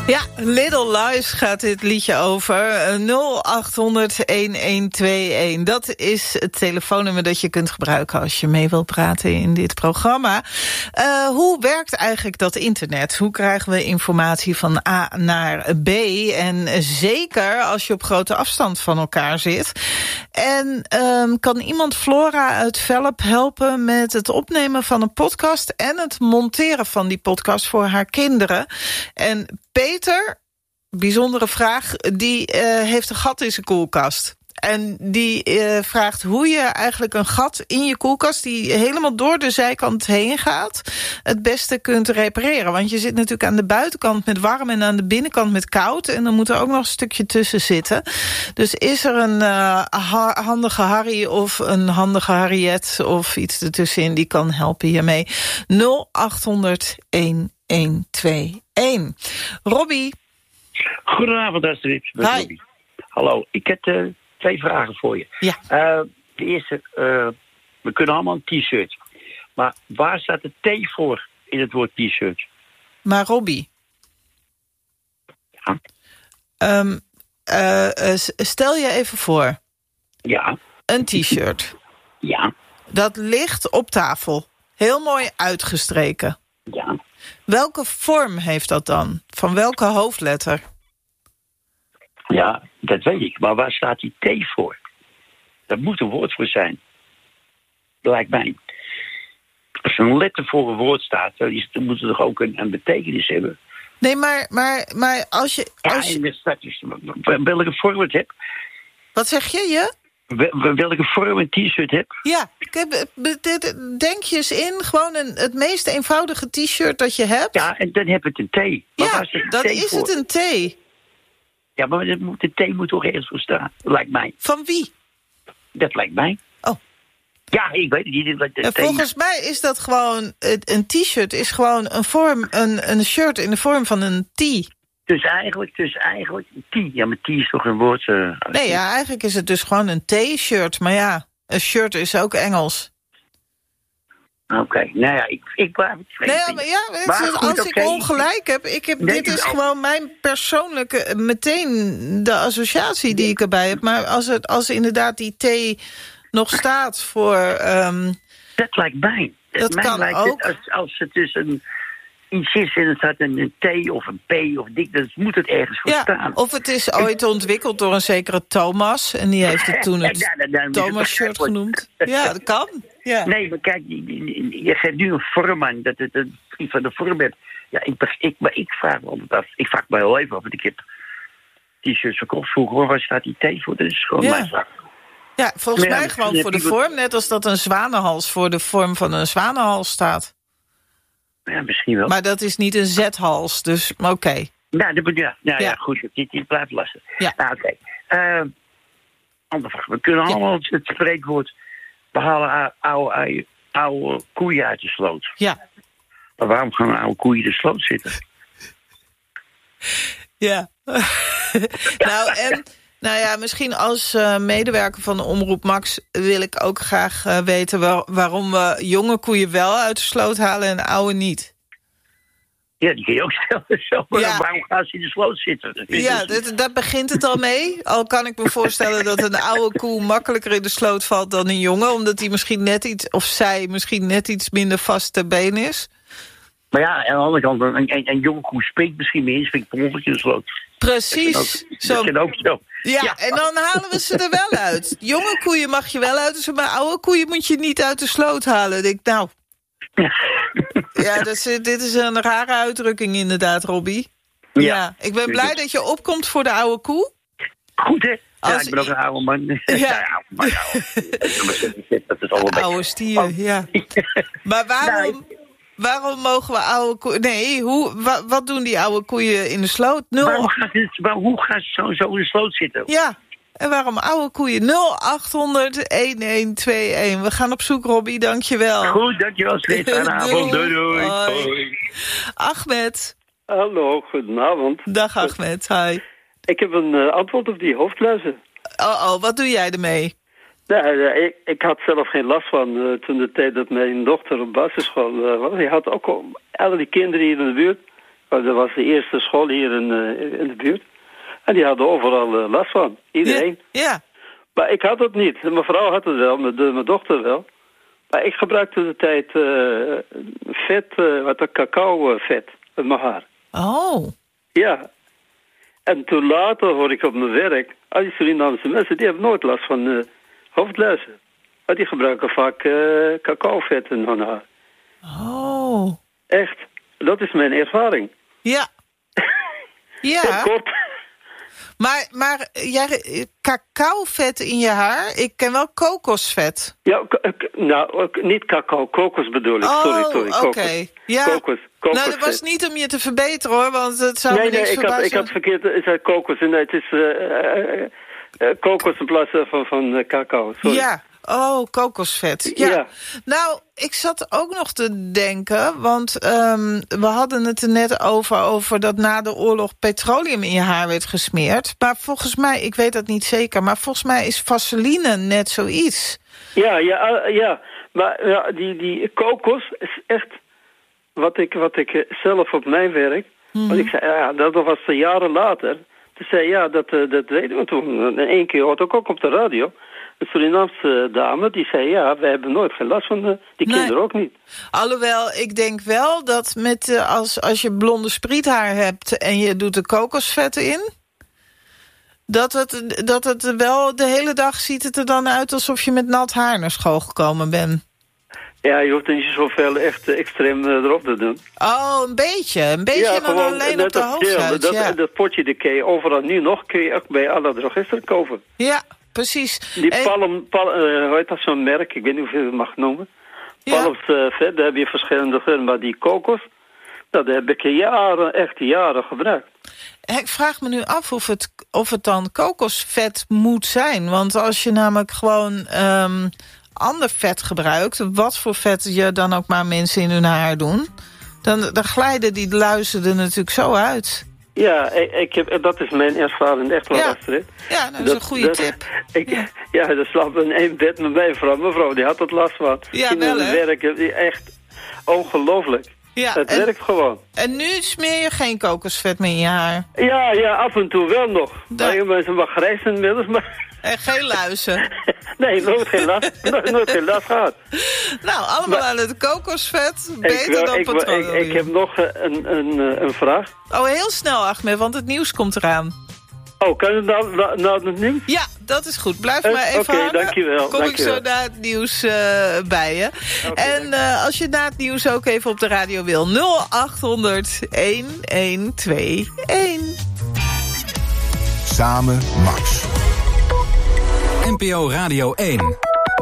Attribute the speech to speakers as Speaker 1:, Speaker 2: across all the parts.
Speaker 1: Ja, Little Lies gaat dit liedje over. 0800-1121. Dat is het telefoonnummer dat je kunt gebruiken als je mee wilt praten in dit programma. Hoe werkt eigenlijk dat internet? Hoe krijgen we informatie van A naar B? En zeker als je op grote afstand van elkaar zit. En kan iemand Flora uit Velp helpen met het opnemen van een podcast en het monteren van die podcast voor haar kinderen? En Peter, bijzondere vraag, die heeft een gat in zijn koelkast. En die vraagt hoe je eigenlijk een gat in je koelkast, die helemaal door de zijkant heen gaat, het beste kunt repareren. Want je zit natuurlijk aan de buitenkant met warm en aan de binnenkant met koud. En dan moet er ook nog een stukje tussen zitten. Dus is er een handige Harry of een handige Harriet of iets ertussenin die kan helpen hiermee? 0800-1121. Robbie.
Speaker 2: Goedenavond, Astrid.
Speaker 1: Hi.
Speaker 2: Hallo, ik heb 2 vragen voor je.
Speaker 1: Ja.
Speaker 2: De eerste, we kunnen allemaal een t-shirt. Maar waar staat de T voor in het woord t-shirt?
Speaker 1: Maar Robbie.
Speaker 2: Ja.
Speaker 1: Stel je even voor.
Speaker 2: Ja.
Speaker 1: Een t-shirt.
Speaker 2: Ja.
Speaker 1: Dat ligt op tafel. Heel mooi uitgestreken.
Speaker 2: Ja.
Speaker 1: Welke vorm heeft dat dan? Van welke hoofdletter?
Speaker 2: Ja, dat weet ik. Maar waar staat die T voor? Dat moet een woord voor zijn. Lijkt mij. Als er een letter voor een woord staat, dan moet het toch ook een betekenis hebben.
Speaker 1: Nee, maar als je...
Speaker 2: Welke vorm het heb?
Speaker 1: Wat zeg je?
Speaker 2: Welke vorm een t-shirt heb?
Speaker 1: Ja, denk je eens in. Gewoon het meest eenvoudige t-shirt dat je hebt.
Speaker 2: Ja, en dan heb het een T. Maar
Speaker 1: ja, dan is het een T.
Speaker 2: Ja, maar de T moet toch ergens voor staan, lijkt mij.
Speaker 1: Van wie?
Speaker 2: Dat lijkt mij.
Speaker 1: Oh.
Speaker 2: Ja, ik weet het niet.
Speaker 1: Volgens mij is dat gewoon... Een t-shirt is gewoon een vorm, een shirt in de vorm van een T.
Speaker 2: Dus eigenlijk een T. Ja, maar T is toch een woord...
Speaker 1: nee, ja, eigenlijk is het dus gewoon een T-shirt. Maar ja, een shirt is ook Engels.
Speaker 2: Oké, nou ja, ik blijf het
Speaker 1: nee, maar ja, als ik ongelijk heb... dit is gewoon mijn persoonlijke... meteen de associatie die ik erbij heb. Maar als inderdaad die T nog staat voor...
Speaker 2: dat lijkt mij.
Speaker 1: Dat kan
Speaker 2: lijkt
Speaker 1: ook.
Speaker 2: Het, als het dus iets is en er staat een T of een P of dik, dan moet het ergens voor staan.
Speaker 1: Of het is ooit ontwikkeld door een zekere Thomas. En die heeft het toen het Thomas-shirt genoemd. Ja, dat kan. Ja.
Speaker 2: Nee, maar kijk, je geeft nu een vorm aan, dat het iets van de vorm hebt. Ja, ik vraag me altijd af. Ik vraag me heel even af, want ik heb t-shirts verkocht vroeger. Hoor, waar staat die T voor? Dat is gewoon mijn vraag.
Speaker 1: Ja, volgens mij gewoon voor de vorm. Net als dat een zwanenhals voor de vorm van een zwanenhals staat.
Speaker 2: Ja, misschien wel.
Speaker 1: Maar dat is niet een Z-hals, dus oké.
Speaker 2: Ja, goed. Die blijft lastig.
Speaker 1: Ja.
Speaker 2: Nou, oké. Andere vraag. We kunnen allemaal het spreekwoord... We halen oude koeien uit de sloot.
Speaker 1: Ja.
Speaker 2: Maar waarom gaan oude koeien in de sloot zitten?
Speaker 1: Ja. Nou ja, misschien als medewerker van de Omroep Max... wil ik ook graag weten waarom we jonge koeien wel uit de sloot halen en oude niet.
Speaker 2: Ja, die kun je ook stellen. Zo, ja. Waarom gaan ze in de sloot zitten?
Speaker 1: Ja, daar begint het al mee. Al kan ik me voorstellen dat een oude koe makkelijker in de sloot valt dan een jonge. Omdat hij misschien net iets, of zij misschien net iets minder vast ter been is.
Speaker 2: Maar ja, aan de andere kant, een jonge koe springt misschien meer. Springt per ongeluk in de sloot.
Speaker 1: Precies.
Speaker 2: Dat kan ook zo.
Speaker 1: Ja, en dan halen we ze er wel uit. Jonge koeien mag je wel uit, maar oude koeien moet je niet uit de sloot halen. Ik denk, nou... Ja, dit is een rare uitdrukking inderdaad, Robbie. Ja. Ik ben blij dat je opkomt voor de oude koe.
Speaker 2: Goed, hè? Ja, ik ben ook een oude man. Ja, dat is allemaal
Speaker 1: oude stier, ja. Maar waarom mogen we oude koeien... Nee, wat doen die oude koeien in de sloot?
Speaker 2: Hoe gaan ze zo in de sloot zitten?
Speaker 1: Ja, en waarom oude koeien? 0800-1121. We gaan op zoek, Robbie, dankjewel.
Speaker 2: Goed, dankjewel, Slit. Goedenavond, doei.
Speaker 1: Hoi. Ahmed.
Speaker 3: Hallo, goedenavond.
Speaker 1: Dag Ahmed, hi.
Speaker 3: Ik heb een antwoord op die hoofdluizen.
Speaker 1: Wat doe jij ermee?
Speaker 3: Nee, ik had zelf geen last van toen de tijd dat mijn dochter op basisschool was. Die had ook al die kinderen hier in de buurt. Dat was de eerste school hier in de buurt. En die hadden overal last van. Iedereen.
Speaker 1: Ja.
Speaker 3: Maar ik had het niet. Mijn vrouw had het wel, mijn dochter wel. Maar ik gebruikte de tijd vet, cacao vet met mijn haar.
Speaker 1: Oh.
Speaker 3: Ja. En toen later hoorde ik op mijn werk, al die Surinaamse mensen, die hebben nooit last van hoofdluizen. Maar die gebruiken vaak cacaovet in hun haar.
Speaker 1: Oh.
Speaker 3: Echt. Dat is mijn ervaring.
Speaker 1: Ja. Ja.
Speaker 3: Kort.
Speaker 1: Maar cacaovet in je haar? Ik ken wel kokosvet.
Speaker 3: Ja, niet cacao, kokos bedoel ik. Sorry,
Speaker 1: oké.
Speaker 3: Kokos.
Speaker 1: Ja.
Speaker 3: Kokos.
Speaker 1: Nou, dat was niet om je te verbeteren, hoor, want het zou me niks verbazen.
Speaker 3: Ik had verkeerd, het is kokos en het is kokos in plaats van cacao. Sorry.
Speaker 1: Ja. Oh, kokosvet. Ja. Nou, ik zat ook nog te denken, want we hadden het er net over dat na de oorlog petroleum in je haar werd gesmeerd. Maar volgens mij, ik weet dat niet zeker, maar volgens mij is vaseline net zoiets.
Speaker 3: Ja. Maar ja, die kokos is echt wat ik zelf op mijn werk. Want ik zei, ja, dat was jaren later. Toen zei ja, dat weten we toen. En 1 keer hoorde ik ook op de radio. Een Surinaamse dame die zei, ja, we hebben nooit geen last van die kinderen ook niet.
Speaker 1: Alhoewel, ik denk wel dat als je blonde spriethaar hebt en je doet er kokosvet in, dat het wel de hele dag ziet het er dan uit alsof je met nat haar naar school gekomen bent. Ja,
Speaker 3: je hoeft er niet zoveel echt extreem erop te doen.
Speaker 1: Oh, een beetje. Een beetje
Speaker 3: ja,
Speaker 1: dan
Speaker 3: gewoon,
Speaker 1: alleen op de hoofdhuid.
Speaker 3: Dat potje, dat kun je overal nu nog, kun je ook bij alle drogisten kopen.
Speaker 1: Ja, precies.
Speaker 3: Die hoe heet dat zo'n merk? Ik weet niet of je het mag noemen. Palms vet, daar heb je verschillende geuren. Maar die kokos, dat heb ik jaren gebruikt.
Speaker 1: Ik vraag me nu af of het dan kokosvet moet zijn. Want als je namelijk gewoon ander vet gebruikt, wat voor vet je dan ook maar mensen in hun haar doen, dan glijden die luizen er natuurlijk zo uit.
Speaker 3: Ja, dat is mijn ervaring echt wel, Astrid.
Speaker 1: Ja, dat is een goede tip.
Speaker 3: Er slaapt in 1 bed met mijn vrouw. Mijn vrouw die had het last van.
Speaker 1: Ja, wel hè?
Speaker 3: Werk, echt ongelooflijk. Ja, het werkt gewoon.
Speaker 1: En nu smeer je geen kokosvet meer in je haar?
Speaker 3: Ja, af en toe wel nog. Mensen wat grijs inmiddels, maar...
Speaker 1: En geen luizen?
Speaker 3: Nee, nooit geen last gehad.
Speaker 1: Nou, allemaal aan het kokosvet. Beter dan petroleum.
Speaker 3: Ik heb nog een vraag.
Speaker 1: Oh, heel snel, Ahmed, want het nieuws komt eraan.
Speaker 3: Oh, kan je nou het nieuws?
Speaker 1: Ja, dat is goed. Blijf maar even hangen.
Speaker 3: Dankjewel.
Speaker 1: Kom ik zo na het nieuws bij je. En als je na het nieuws ook even op de radio wil. 0800-1121.
Speaker 4: Samen Max. NPO Radio 1.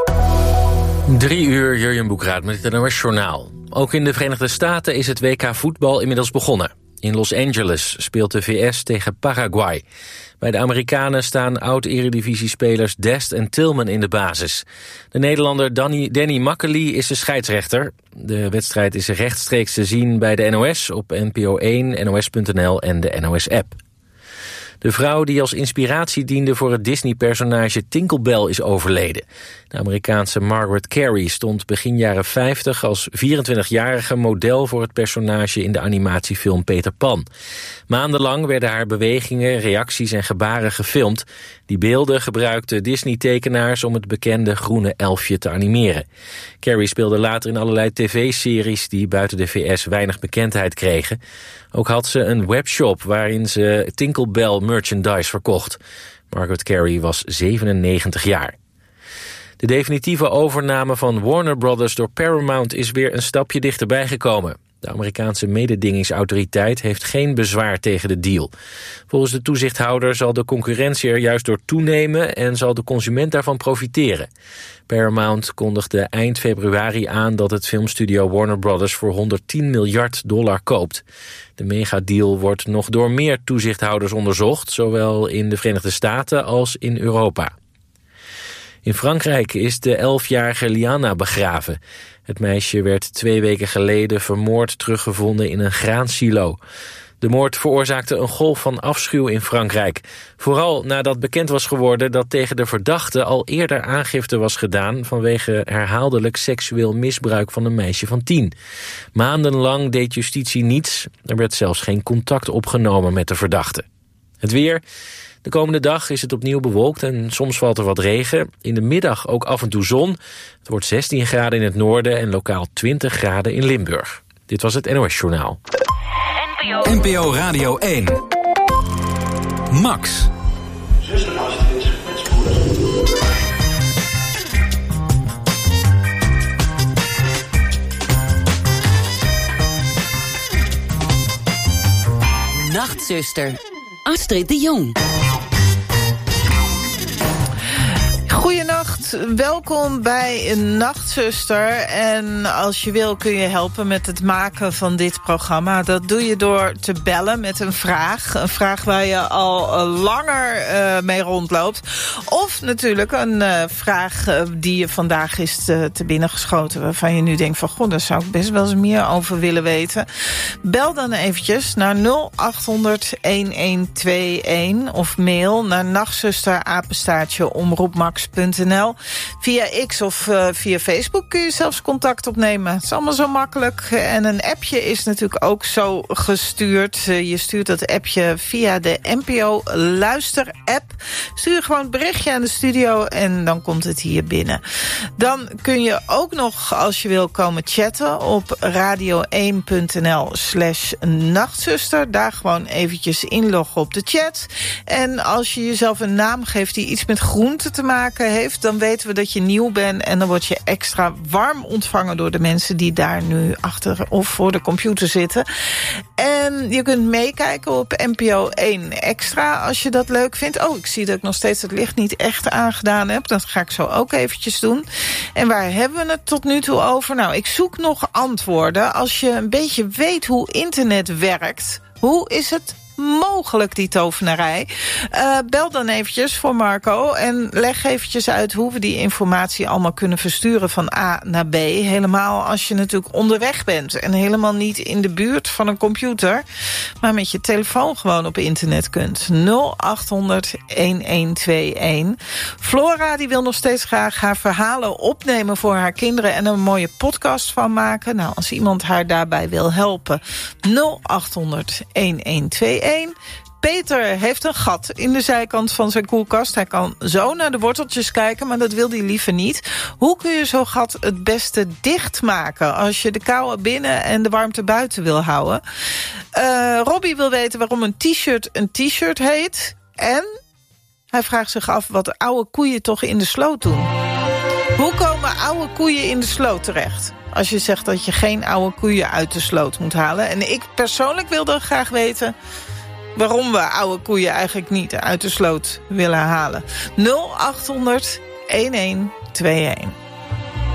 Speaker 5: 3 uur, Jurjen Boekraat met het NOS Journaal. Ook in de Verenigde Staten is het WK voetbal inmiddels begonnen. In Los Angeles speelt de VS tegen Paraguay. Bij de Amerikanen staan oud-eredivisiespelers Dest en Tillman in de basis. De Nederlander Danny Makkely is de scheidsrechter. De wedstrijd is rechtstreeks te zien bij de NOS op NPO 1, NOS.nl en de NOS-app. De vrouw die als inspiratie diende voor het Disney-personage Tinkerbell is overleden. De Amerikaanse Margaret Carey stond begin jaren 50 als 24-jarige model voor het personage in de animatiefilm Peter Pan. Maandenlang werden haar bewegingen, reacties en gebaren gefilmd. Die beelden gebruikten Disney-tekenaars om het bekende groene elfje te animeren. Carey speelde later in allerlei tv-series die buiten de VS weinig bekendheid kregen. Ook had ze een webshop waarin ze Tinkerbell merchandise verkocht. Margaret Carey was 97 jaar. De definitieve overname van Warner Brothers door Paramount is weer een stapje dichterbij gekomen. De Amerikaanse mededingingsautoriteit heeft geen bezwaar tegen de deal. Volgens de toezichthouder zal de concurrentie er juist door toenemen en zal de consument daarvan profiteren. Paramount kondigde eind februari aan dat het filmstudio Warner Brothers voor $110 miljard koopt. De megadeal wordt nog door meer toezichthouders onderzocht, zowel in de Verenigde Staten als in Europa. In Frankrijk is de 11-jarige Liana begraven. Het meisje werd 2 weken geleden vermoord teruggevonden in een graansilo. De moord veroorzaakte een golf van afschuw in Frankrijk. Vooral nadat bekend was geworden dat tegen de verdachte al eerder aangifte was gedaan vanwege herhaaldelijk seksueel misbruik van een meisje van 10. Maandenlang deed justitie niets. Er werd zelfs geen contact opgenomen met de verdachte. Het weer. De komende dag is het opnieuw bewolkt en soms valt er wat regen. In de middag ook af en toe zon. Het wordt 16 graden in het noorden en lokaal 20 graden in Limburg. Dit was het NOS Journaal.
Speaker 4: NPO Radio 1. Max.
Speaker 6: Nachtzuster, Astrid de Jong.
Speaker 1: Goedenacht, welkom bij Nachtzuster. En als je wil kun je helpen met het maken van dit programma. Dat doe je door te bellen met een vraag. Een vraag waar je al langer mee rondloopt. Of natuurlijk een vraag die je vandaag is te binnen geschoten. Waarvan je nu denkt van, goh, daar zou ik best wel eens meer over willen weten. Bel dan eventjes naar 0800-1121 of mail naar nachtzuster@omroepmax.nl. Via X of via Facebook kun je zelfs contact opnemen. Het is allemaal zo makkelijk. En een appje is natuurlijk ook zo gestuurd. Je stuurt dat appje via de NPO Luister-app. Stuur gewoon een berichtje aan de studio en dan komt het hier binnen. Dan kun je ook nog, als je wil, komen chatten op radio1.nl/nachtzuster. Daar gewoon eventjes inloggen op de chat. En als je jezelf een naam geeft die iets met groente te maken heeft, dan weten we dat je nieuw bent en dan word je extra warm ontvangen door de mensen die daar nu achter of voor de computer zitten. En je kunt meekijken op NPO 1 Extra als je dat leuk vindt. Oh, ik zie dat ik nog steeds het licht niet echt aangedaan heb. Dat ga ik zo ook eventjes doen. En waar hebben we het tot nu toe over? Nou, ik zoek nog antwoorden. Als je een beetje weet hoe internet werkt, hoe is het mogelijk, die tovenarij? Bel dan eventjes voor Marco en leg eventjes uit hoe we die informatie allemaal kunnen versturen van A naar B. Helemaal als je natuurlijk onderweg bent en helemaal niet in de buurt van een computer, maar met je telefoon gewoon op internet kunt. 0800-1121. Flora die wil nog steeds graag haar verhalen opnemen voor haar kinderen en een mooie podcast van maken. Nou, als iemand haar daarbij wil helpen, 0800-1121. Peter heeft een gat in de zijkant van zijn koelkast. Hij kan zo naar de worteltjes kijken, maar dat wil hij liever niet. Hoe kun je zo'n gat het beste dichtmaken als je de kou binnen en de warmte buiten wil houden? Robbie wil weten waarom een t-shirt heet. En hij vraagt zich af wat oude koeien toch in de sloot doen. Hoe komen oude koeien in de sloot terecht? Als je zegt dat je geen oude koeien uit de sloot moet halen. En ik persoonlijk wil dan graag weten waarom we oude koeien eigenlijk niet uit de sloot willen halen. 0800-1121.